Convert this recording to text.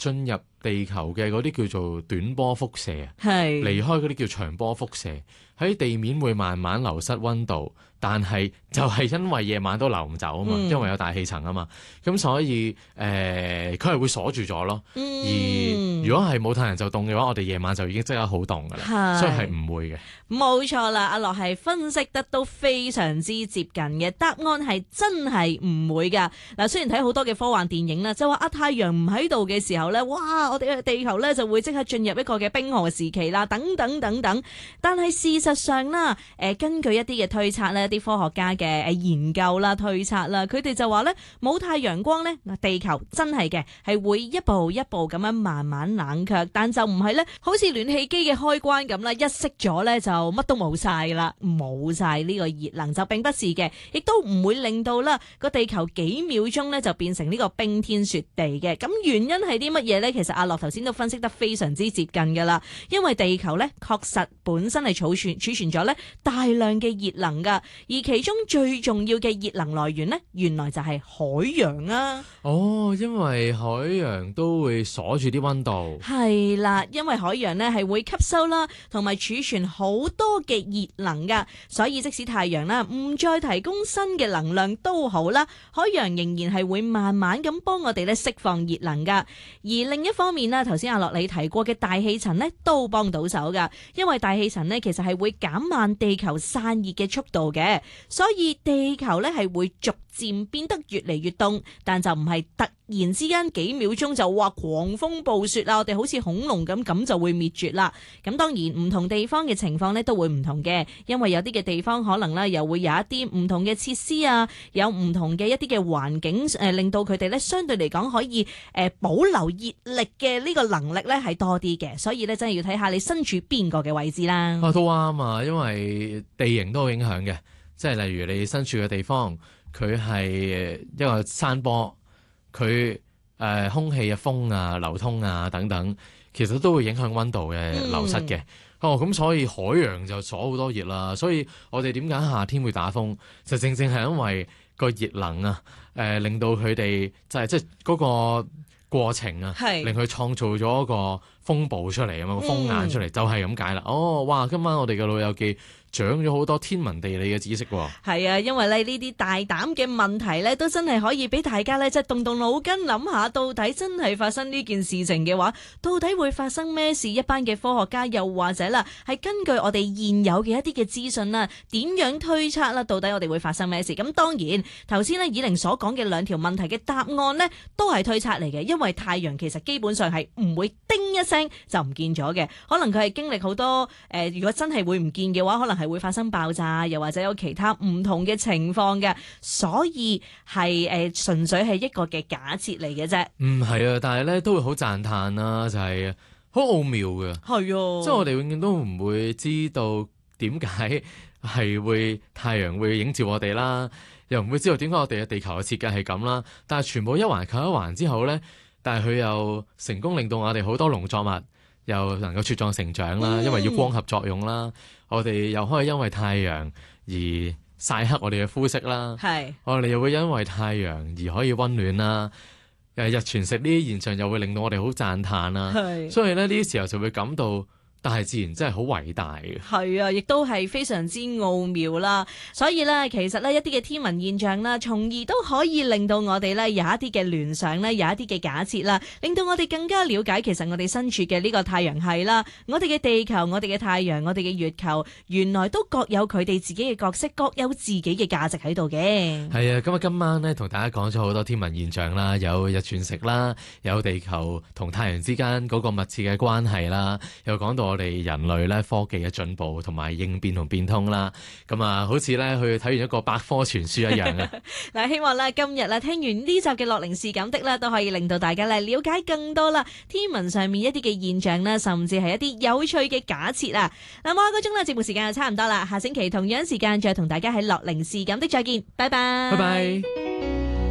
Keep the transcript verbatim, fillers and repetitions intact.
進入地球嘅嗰啲叫做短波輻射啊， 係離開嗰啲叫長波輻射，喺地面會慢慢流失溫度，但係就係因為夜晚都流唔走啊嘛， 嗯、 因為有大氣層啊嘛，咁所以誒佢係會鎖住咗咯。 嗯、 而如果係冇太陽就凍嘅話，我哋夜晚就已經即刻好凍噶啦，所以係唔會嘅。 冇錯啦，阿樂係分析得都非常之接近嘅，答案係真係唔會噶。嗱，雖然睇好多嘅科幻電影啦，就話啊太陽唔喺度嘅時候咧，哇，我哋嘅地球咧就會即刻進入一個嘅冰河時期啦，等等等等。但係事實上啦，誒根據一啲嘅推測咧，啲科學家嘅誒研究啦、推測啦，佢哋就話咧冇太陽光咧，地球真係嘅係會一步一步咁樣慢慢冷卻，但就唔係咧，好似暖氣機嘅開關咁啦，一熄咗咧就乜都冇晒啦，冇晒呢個熱能就並不是嘅，亦都唔會令到啦個地球幾秒鐘咧就變成呢個冰天雪地嘅。咁原因係啲乜嘢咧？其實阿樂頭先都分析得非常之接近噶啦，因為地球咧確實本身係儲存儲存咗咧大量嘅熱能噶，而其中最重要嘅熱能來源咧，原來就係海洋啊。 哦，因為海洋都會鎖住啲溫度。 係啦，因為海洋咧係會吸收啦，同埋儲存好多嘅熱能噶，所以即使太陽啦唔再提供新嘅能量都好啦，海洋仍然係會慢慢咁幫我哋咧釋放熱能噶。而另一方面啦，頭先阿樂你提過嘅大氣層咧都幫到手噶，因為大氣層咧其實係會減慢地球散熱嘅速度嘅，所以地球咧係會逐漸變得越嚟越凍，但就唔係突然之間幾秒鐘就話狂風暴雪啦，我哋好似恐龍咁咁就會滅絕啦。咁當然唔同地方嘅情況咧都會唔同嘅，因為有啲嘅地方可能咧又會有一啲唔同嘅設施啊，有唔同嘅一啲嘅環境誒、呃，令到佢哋咧相對嚟講可以誒、呃、保留熱力嘅呢個能力咧係多啲嘅，所以咧真係要睇下你身處邊個嘅位置啦。 啊，都啱啊，因為地形都好影響嘅，即係例如你身處嘅地方，佢係一個山坡，佢誒、呃、空氣啊、風啊、流通啊等等，其實都會影響溫度嘅流失嘅。嗯、哦，咁所以海洋就鎖好多熱啦。所以我哋點解夏天會打風，就正正係因為個熱能啊，誒、呃、令到佢哋就係即係嗰個過程啊， 是令佢創造咗一個風暴出嚟啊嘛，個風眼出嚟、嗯、就係咁解啦。哦，哇！今晚我哋嘅老友記長咗好多天文地理嘅知識喎。 係啊，因為咧呢啲大膽嘅問題咧，都真係可以俾大家咧即係動動腦筋諗下，到底真係發生呢件事情嘅話，到底會發生咩事？一班嘅科學家又或者啦，係根據我哋現有嘅一啲嘅資訊啦，點樣推測啦？到底我哋會發生咩事？咁當然頭先咧以玲所講嘅兩條問題嘅答案呢，都係推測嚟嘅，因為太陽其實基本上係唔會叮一聲就唔見咗嘅，可能佢係經歷好多誒、呃，如果真係會唔見嘅話，可能係會發生爆炸，又或者有其他唔同嘅情況嘅，所以係誒純粹係一個嘅假設嚟嘅啫。 嗯，係啊，但係咧都會好讚嘆啦，就係好奧妙嘅，係啊， 即係我哋永遠都唔會知道點解係會太陽會映照我哋啦，又唔會知道點解我哋嘅地球嘅設計係咁啦，但係全部一環扣一環之後咧。但係佢又成功令到我哋好多農作物又能夠茁壯成長啦，嗯、因為要光合作用啦。我哋又可以因為太陽而曬黑我哋嘅膚色啦。係是，我哋又會因為太陽而可以溫暖啦。誒，日全食呢啲現象又會令到我哋好讚嘆啦。係是，所以咧呢啲時候就會感到。大自然真係好偉大嘅， 係啊，亦都係非常之奧妙啦。所以咧，其實咧一啲嘅天文現象啦，從而都可以令到我哋咧有一啲嘅聯想咧，有一啲嘅假設啦，令到我哋更加了解其實我哋身處嘅呢個太陽系啦，我哋嘅地球、我哋嘅太陽、我哋嘅月球，原來都各有佢哋自己嘅角色，各有自己嘅價值喺度嘅。 係啊，咁啊今晚咧同大家講咗好多天文現象啦，有日全食啦，有地球同太陽之間嗰個密切嘅關係啦，又講到我哋人類咧科技嘅進步同埋應變同變通啦，咁啊好似咧去睇完一個百科全書一樣啊！ 嗱，希望咧今日咧聽完呢集嘅樂齡是咁的咧，都可以令到大家咧了解更多啦天文上面一啲嘅現象啦，甚至係一啲有趣嘅假設啊！嗱，下個鐘咧節目時間就差唔多啦，下星期同樣時間再同大家喺樂齡是咁的再見，拜拜， 拜拜。